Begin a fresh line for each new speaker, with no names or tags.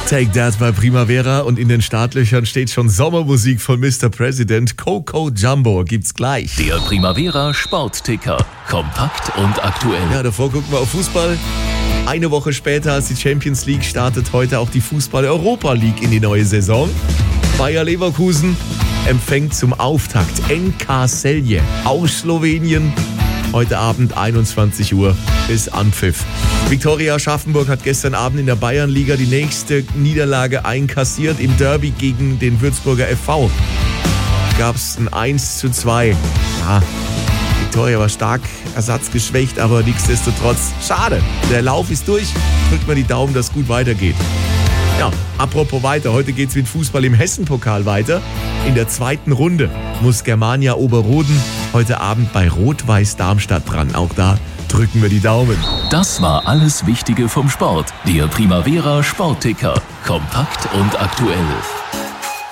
Take That bei Primavera und in den Startlöchern steht schon Sommermusik von Mr. President. Coco Jumbo gibt's gleich.
Der Primavera Sportticker. Kompakt und aktuell.
Ja, davor gucken wir auf Fußball. Eine Woche später als die Champions League startet heute auch die Fußball-Europa League in die neue Saison. Bayer Leverkusen empfängt zum Auftakt NK Celje aus Slowenien. Heute Abend 21 Uhr ist Anpfiff. Viktoria Aschaffenburg hat gestern Abend in der Bayernliga die nächste Niederlage einkassiert. Im Derby gegen den Würzburger FV gab es ein 1:2. Ja, Viktoria war stark ersatzgeschwächt, aber nichtsdestotrotz schade. Der Lauf ist durch. Drückt mal die Daumen, dass es gut weitergeht. Ja, apropos weiter, heute geht's mit Fußball im Hessen-Pokal weiter. In der zweiten Runde muss Germania Oberroden heute Abend bei Rot-Weiß Darmstadt dran. Auch da drücken wir die Daumen.
Das war alles Wichtige vom Sport. Der Primavera Sportticker. Kompakt und aktuell.